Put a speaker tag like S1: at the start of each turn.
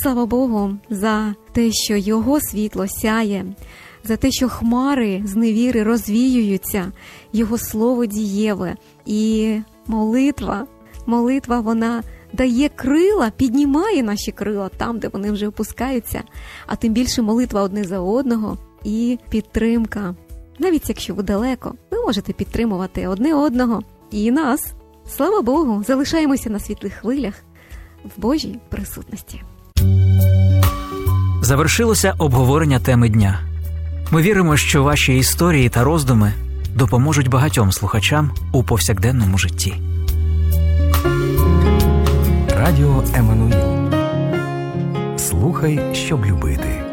S1: слава Богу за те, що Його світло сяє, за те, що хмари з невіри розвіюються, Його слово дієве. І молитва, вона дає крила, піднімає наші крила там, де вони вже опускаються, а тим більше молитва одне за одного і підтримка. Навіть якщо ви далеко, ви можете підтримувати одне одного і нас. Слава Богу, залишаємося на світлих хвилях в Божій присутності.
S2: Завершилося обговорення теми дня. Ми віримо, що ваші історії та роздуми допоможуть багатьом слухачам у повсякденному житті.
S3: Радіо Еммануїл. Слухай, щоб любити.